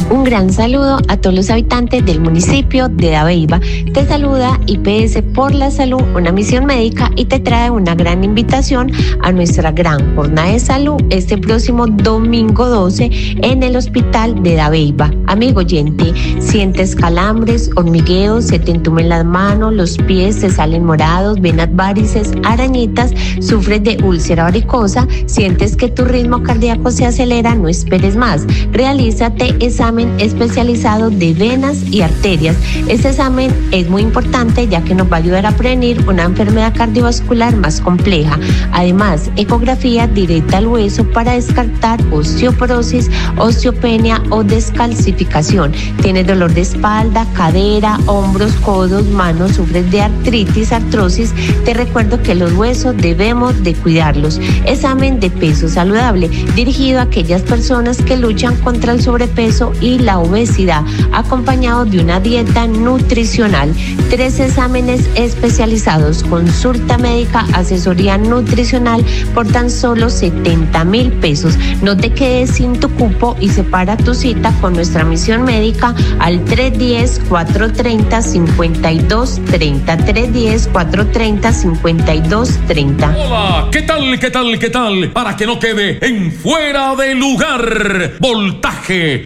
Un gran saludo a todos los habitantes del municipio de Dabeiba. Te saluda IPS por la Salud, una misión médica, y te trae una gran invitación a nuestra gran jornada de salud este próximo domingo 12 en el hospital de Dabeiba. Amigo oyente, sientes calambres, hormigueos, se te entumen las manos, los pies te salen morados, venas varices, arañitas, sufres de úlcera varicosa, sientes que tu ritmo cardíaco se acelera, no esperes más. Realízate examen especializado de venas y arterias. Este examen es muy importante ya que nos va a ayudar a prevenir una enfermedad cardiovascular más compleja. Además, ecografía directa al hueso para descartar osteoporosis, osteopenia o descalcificación. Tienes dolor de espalda, cadera, hombros, codos, manos, sufres de artritis, artrosis. Te recuerdo que los huesos debemos de cuidarlos. Examen de peso saludable dirigido a aquellas personas que luchan contra el sobrepeso y la obesidad, acompañado de una dieta nutricional. 3 exámenes especializados, consulta médica, asesoría nutricional por tan solo 70,000 pesos. No te quedes sin tu cupo y separa tu cita con nuestra misión médica al 310-430-5230. 310-430-5230. Hola, ¿qué tal? Para que no quede en fuera de lugar. Voltaje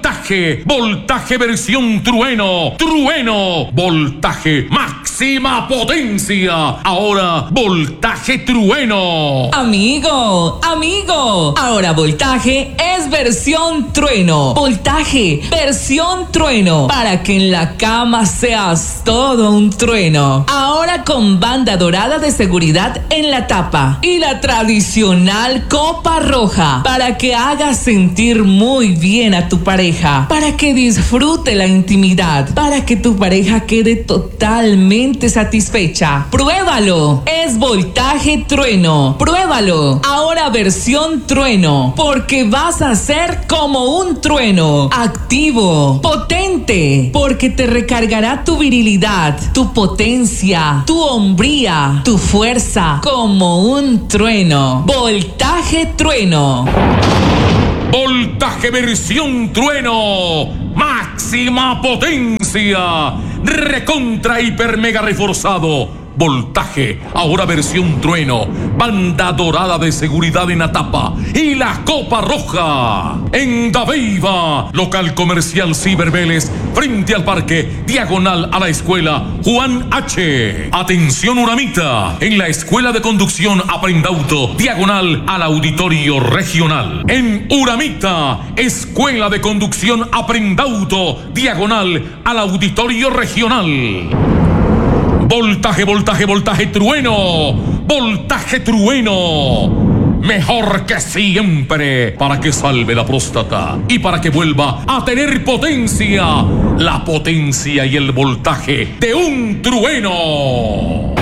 versión trueno, voltaje máxima potencia, ahora voltaje trueno. Amigo, ahora voltaje es versión trueno, voltaje versión trueno, para que en la cama seas todo un trueno. Ahora con banda dorada de seguridad en la tapa y la tradicional copa roja, para que hagas sentir muy bien a tu pareja, para que disfrute la intimidad, para que tu pareja quede totalmente satisfecha. Pruébalo, es voltaje trueno. Pruébalo, ahora versión trueno, porque vas a ser como un trueno, activo, potente, porque te recargará tu virilidad, tu potencia, tu hombría, tu fuerza, como un trueno. Voltaje trueno. Voltaje versión trueno, máxima potencia, recontra hiper mega reforzado. Voltaje, ahora versión trueno, banda dorada de seguridad en la tapa y la copa roja. En Dabeiba, local comercial Ciber Vélez, frente al parque, diagonal a la escuela Juan H. Atención Uramita, en la escuela de conducción Aprendauto, diagonal al auditorio regional. En Uramita, escuela de conducción Aprendauto, diagonal al auditorio regional. Voltaje trueno, voltaje trueno, mejor que siempre, para que salve la próstata y para que vuelva a tener potencia, la potencia y el voltaje de un trueno.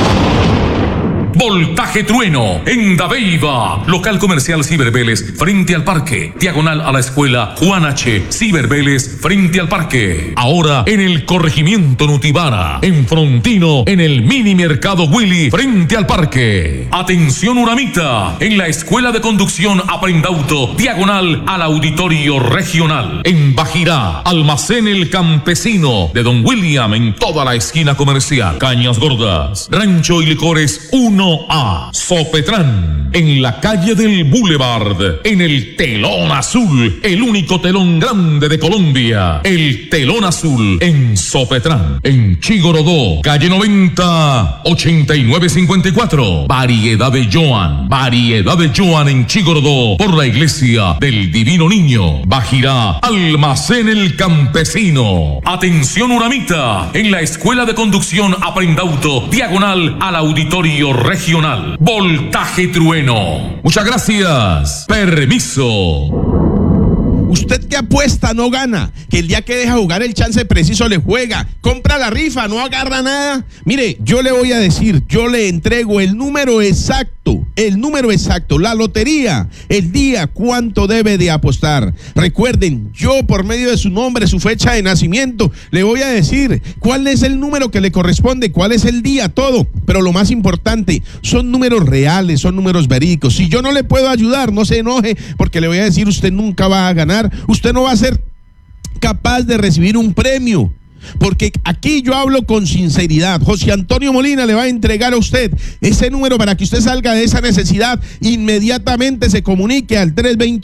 Voltaje trueno en Dabeiba, local comercial Ciber Vélez, frente al parque, diagonal a la escuela Juan H. Ciber Vélez, frente al parque. Ahora en el corregimiento Nutibara, en Frontino, en el mini mercado Willy, frente al parque. Atención Uramita, en la escuela de conducción Aprendauto, diagonal al auditorio regional. En Bajirá, almacén El Campesino de Don William, en toda la esquina comercial. Cañas Gordas, Rancho y Licores 1A, Sopetrán, en la calle del Boulevard, en el telón azul, el único telón grande de Colombia, el telón azul en Sopetrán. En Chigorodó, calle 90, 8954, variedad de Joan en Chigorodó, por la iglesia del Divino Niño. Bajirá, almacén El Campesino. Atención Uramita, en la escuela de conducción Aprendauto, diagonal al auditorio regional. Voltaje trueno. Muchas gracias. Permiso. Usted que apuesta no gana, que el día que deja jugar el chance preciso le juega, compra la rifa, no agarra nada. Mire, yo le voy a decir, yo le entrego el número exacto, la lotería, el día, cuánto debe de apostar. Recuerden, yo por medio de su nombre, su fecha de nacimiento, le voy a decir cuál es el número que le corresponde, cuál es el día, todo. Pero lo más importante, son números reales, son números verídicos. Si yo no le puedo ayudar, no se enoje, porque le voy a decir, usted nunca va a ganar, usted no va a ser capaz de recibir un premio. Porque aquí yo hablo con sinceridad. José Antonio Molina le va a entregar a usted ese número para que usted salga de esa necesidad. Inmediatamente se comunique al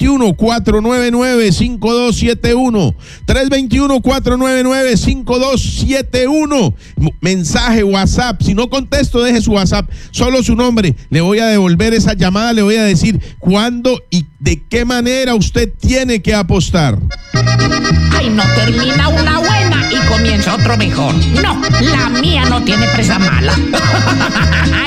321-499-5271. 321-499-5271. Mensaje, WhatsApp. Si no contesto, deje su WhatsApp. Solo su nombre. Le voy a devolver esa llamada. Le voy a decir cuándo y de qué manera usted tiene que apostar. Ay, no termina una buena y comienza otro mejor. No, la mía no tiene presa mala.